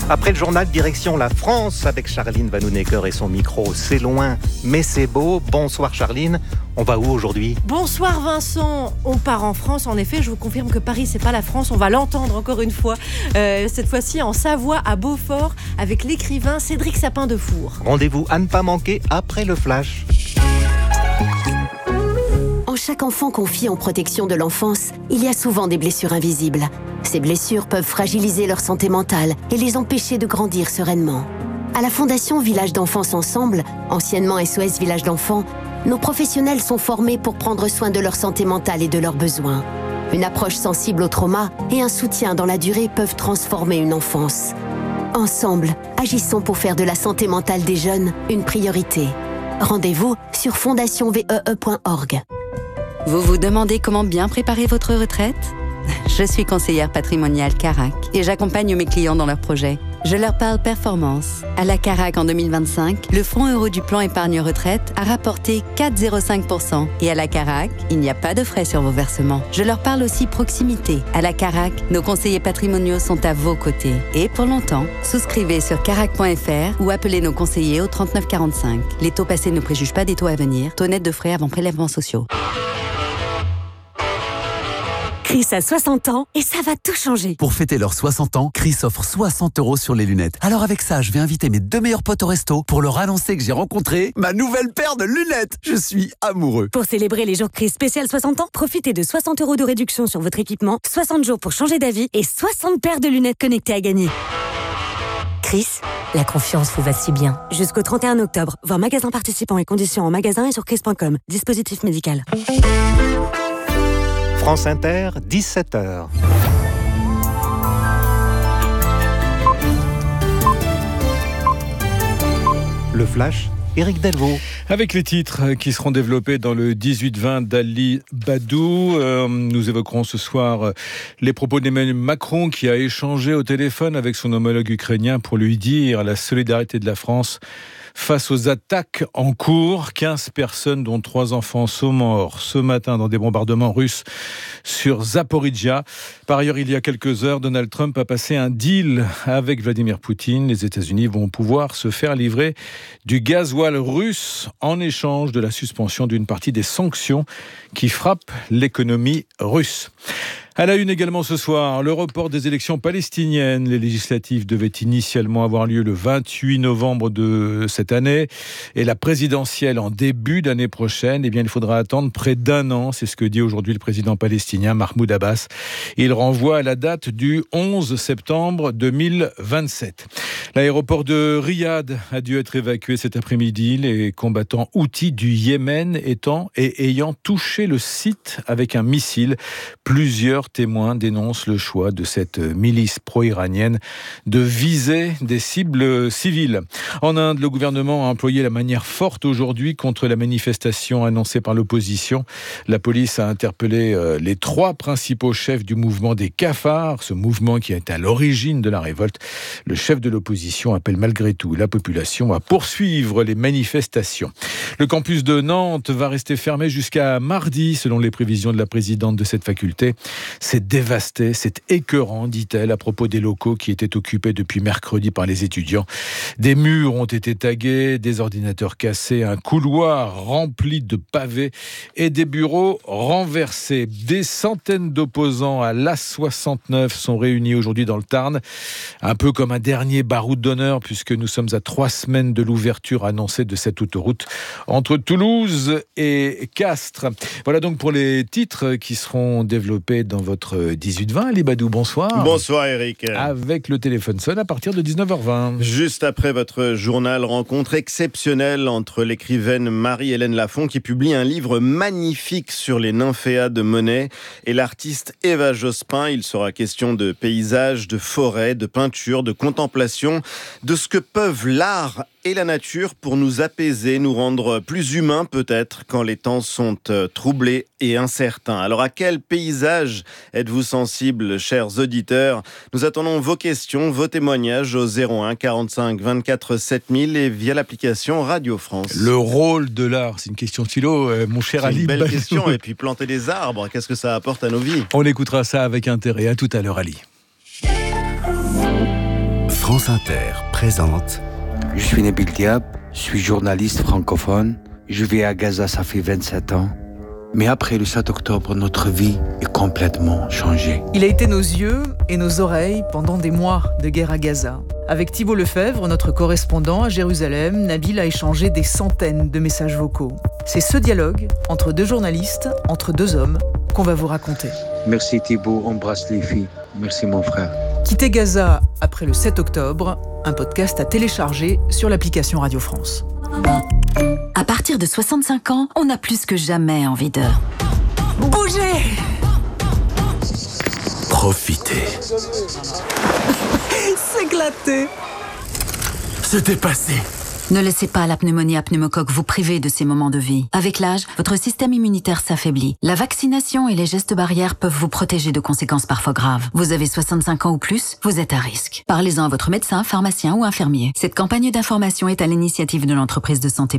Après le journal, direction la France avec Charline Vanhoenacker et son micro. C'est loin, mais c'est beau. Bonsoir Charline, on va où aujourd'hui ? Bonsoir Vincent, on part en France. En effet, je vous confirme que Paris, c'est pas la France. On va l'entendre encore une fois. Cette fois-ci en Savoie, à Beaufort, avec l'écrivain Cédric Sapin-Defour. Rendez-vous à ne pas manquer après le flash. En chaque enfant confié en protection de l'enfance, il y a souvent des blessures invisibles. Ces blessures peuvent fragiliser leur santé mentale et les empêcher de grandir sereinement. À la Fondation Village d'Enfance Ensemble, anciennement SOS Village d'Enfants, nos professionnels sont formés pour prendre soin de leur santé mentale et de leurs besoins. Une approche sensible au trauma et un soutien dans la durée peuvent transformer une enfance. Ensemble, agissons pour faire de la santé mentale des jeunes une priorité. Rendez-vous sur fondationvee.org. Vous vous demandez comment bien préparer votre retraite ? Je suis conseillère patrimoniale Carac et j'accompagne mes clients dans leurs projets. Je leur parle performance. À la Carac en 2025, le fonds euro du plan épargne retraite a rapporté 4,05%. Et à la Carac, il n'y a pas de frais sur vos versements. Je leur parle aussi proximité. À la Carac, nos conseillers patrimoniaux sont à vos côtés. Et pour longtemps, souscrivez sur carac.fr ou appelez nos conseillers au 39 45. Les taux passés ne préjugent pas des taux à venir. Taux net de frais avant prélèvements sociaux. Chris a 60 ans et ça va tout changer. Pour fêter leurs 60 ans, Chris offre 60 € sur les lunettes. Alors avec ça, je vais inviter mes 2 meilleurs potes au resto pour leur annoncer que j'ai rencontré ma nouvelle paire de lunettes. Je suis amoureux. Pour célébrer les jours Chris spécial 60 ans, profitez de 60 € de réduction sur votre équipement, 60 jours pour changer d'avis et 60 paires de lunettes connectées à gagner. Chris, la confiance vous va si bien. Jusqu'au 31 octobre, voir magasin participants et conditions en magasin et sur chris.com. Dispositif médical. France Inter, 17h. Le Flash, Éric Delvaux. Avec les titres qui seront développés dans le 18-20 d'Ali Badou, nous évoquerons ce soir les propos d'Emmanuel Macron qui a échangé au téléphone avec son homologue ukrainien pour lui dire la solidarité de la France face aux attaques en cours. 15 personnes, dont 3 enfants, sont morts ce matin dans des bombardements russes sur Zaporizhzhia. Par ailleurs, il y a quelques heures, Donald Trump a passé un deal avec Vladimir Poutine. Les États-Unis vont pouvoir se faire livrer du gasoil russe en échange de la suspension d'une partie des sanctions qui frappent l'économie russe. À la une également ce soir, le report des élections palestiniennes. Les législatives devaient initialement avoir lieu le 28 novembre de cette année et la présidentielle en début d'année prochaine. Eh bien, il faudra attendre près d'1 an. C'est ce que dit aujourd'hui le président palestinien Mahmoud Abbas. Il renvoie à la date du 11 septembre 2027. L'aéroport de Riyad a dû être évacué cet après-midi. Les combattants houthis du Yémen ayant touché le site avec un missile. Plusieurs témoins dénoncent le choix de cette milice pro-iranienne de viser des cibles civiles. En Inde, le gouvernement a employé la manière forte aujourd'hui contre la manifestation annoncée par l'opposition. La police a interpellé les 3 principaux chefs du mouvement des cafards, ce mouvement qui est à l'origine de la révolte. Le chef de l'opposition appelle malgré tout la population à poursuivre les manifestations. Le campus de Nantes va rester fermé jusqu'à mardi, selon les prévisions de la présidente de cette faculté. C'est dévasté, c'est écœurant, dit-elle, à propos des locaux qui étaient occupés depuis mercredi par les étudiants. Des murs ont été tagués, des ordinateurs cassés, un couloir rempli de pavés et des bureaux renversés. Des centaines d'opposants à l'A69 sont réunis aujourd'hui dans le Tarn, un peu comme un dernier baroud d'honneur, puisque nous sommes à 3 semaines de l'ouverture annoncée de cette autoroute entre Toulouse et Castres. Voilà donc pour les titres qui seront développés dans votre 18-20. Ali Badou, bonsoir. Bonsoir Eric. Avec le téléphone sonne à partir de 19h20. Juste après votre journal, rencontre exceptionnelle entre l'écrivaine Marie-Hélène Lafont qui publie un livre magnifique sur les nymphéas de Monet et l'artiste Eva Jospin. Il sera question de paysages, de forêts, de peinture, de contemplation, de ce que peuvent l'art et la nature pour nous apaiser, nous rendre plus humains peut-être quand les temps sont troublés et incertains. Alors à quel paysage êtes-vous sensible, chers auditeurs ? Nous attendons vos questions, vos témoignages au 01 45 24 7000 et via l'application Radio France. Le rôle de l'art, c'est une question philo, mon cher Ali. C'est une belle question. Et puis planter des arbres, qu'est-ce que ça apporte à nos vies ? On écoutera ça avec intérêt. À tout à l'heure, Ali. France Inter présente. Je suis Nabil Diab, je suis journaliste francophone. Je vis à Gaza, ça fait 27 ans. Mais après le 7 octobre, notre vie est complètement changée. Il a été nos yeux et nos oreilles pendant des mois de guerre à Gaza. Avec Thibault Lefebvre, notre correspondant à Jérusalem, Nabil a échangé des centaines de messages vocaux. C'est ce dialogue entre deux journalistes, entre deux hommes, qu'on va vous raconter. Merci Thibault, embrasse les filles. Merci mon frère. Quitter Gaza après le 7 octobre, un podcast à télécharger sur l'application Radio France. À partir de 65 ans, on a plus que jamais envie de bouger. Profitez. S'éclater. Se dépasser. Ne laissez pas la pneumonie à pneumocoque vous priver de ces moments de vie. Avec l'âge, votre système immunitaire s'affaiblit. La vaccination et les gestes barrières peuvent vous protéger de conséquences parfois graves. Vous avez 65 ans ou plus, vous êtes à risque. Parlez-en à votre médecin, pharmacien ou infirmier. Cette campagne d'information est à l'initiative de l'entreprise de santé